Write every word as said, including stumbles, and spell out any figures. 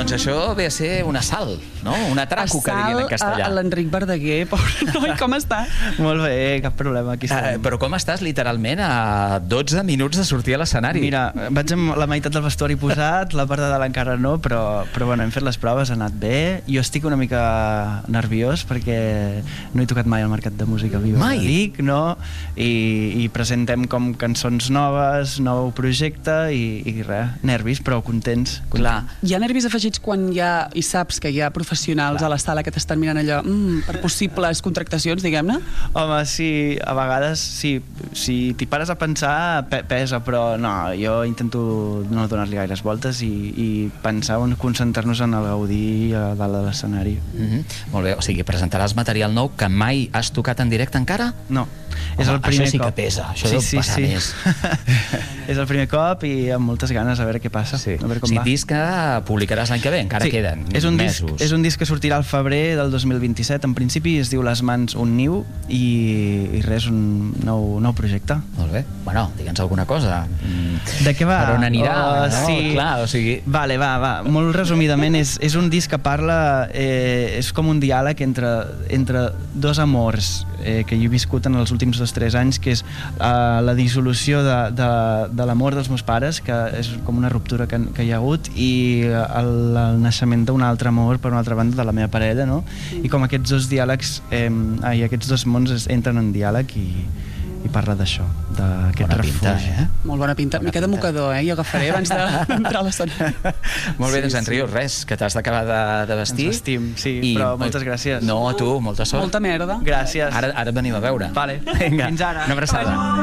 Doncs això ve a ser un assalt, no? Un atraco, que dirien en castellà. A l'Enric Verdaguer, pobre noi, com està? Molt bé, cap problema, aquí estem. Uh, però com estàs literalment a dotze minuts de sortir a l'escenari? Mira, vaig amb la meitat del vestuari posat, la part de dalt encara no, però, però bueno, hem fet les proves, ha anat bé. Jo estic una mica nerviós perquè no he tocat mai al Mercat de Música Viva. Mai? Dic, no? I, i presentem com cançons noves, nou projecte i, i res, nervis, però contents. Clar. Hi ha nervis afegits quan hi ha, i saps que hi ha professionals Clar. a la sala que t'estan mirant allò mm, per possibles contractacions, diguem-ne? Home, sí, a vegades sí, si t'hi pares a pensar pe pesa, però no, jo intento no donar-li gaires voltes i, i pensar on concentrar-nos en el gaudir a dalt de l'escenari. Mm-hmm. Molt bé, o sigui, presentaràs material nou que mai has tocat en directe encara? No. Home, és el primer això sí cop. que pesa, això sí, deu sí, passar sí. més. És el primer cop i amb moltes ganes a veure què passa, Sí. a veure O com sigui, va. disc que publicaràs l'any que ve, encara Sí, queden és un mesos. disc, és un disc que sortirà al febrer del dos mil vint-i-set, en principi es diu Les mans un niu i, i res, un nou, nou projecte. Molt bé, bueno, digue'ns alguna cosa. Mm. De què va? Per on anirà? Oh, no? sí. Clar, o sigui... Vale, va, va. Molt resumidament, és, és un disc que parla... Eh, és com un diàleg entre, entre dos amors eh, que jo he viscut en els últims dos o tres anys, que és eh, la dissolució de, de, de l'amor dels meus pares, que és com una ruptura que, que hi ha hagut, i el, el naixement d'un altre amor, per una altra banda, de la meva parella, no? I com aquests dos diàlegs, eh, ai, aquests dos mons es, entren en diàleg i, i parla d'això, d'aquest Bona refugi. pinta, eh? Molt bona pinta. Bona M'hi queda pinta. mocador, eh? Jo agafaré abans d'entrar a l'escenari. Molt bé, Sí, doncs en sí. Rius, res, que t'has d'acabar de, de vestir. Ens vestim, sí, però moltes gràcies. No, a tu, molta sort. Molta merda. Gràcies. Ara, ara et venim a veure. Vale. Vinga, Fins ara. una abraçada.